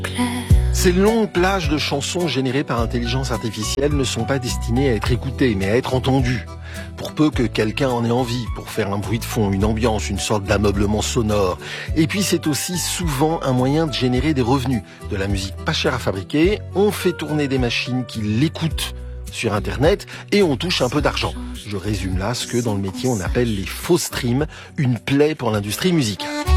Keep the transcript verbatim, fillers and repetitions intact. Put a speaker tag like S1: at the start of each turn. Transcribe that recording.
S1: Ces longues plages de chansons générées par intelligence artificielle ne sont pas destinées à être écoutées, mais à être entendues. Pour peu que quelqu'un en ait envie, pour faire un bruit de fond, une ambiance, une sorte d'ameublement sonore. Et puis c'est aussi souvent un moyen de générer des revenus. De la musique pas chère à fabriquer, on fait tourner des machines qui l'écoutent sur Internet et on touche un peu d'argent. Je résume là ce que dans le métier on appelle les faux streams, une plaie pour l'industrie musicale.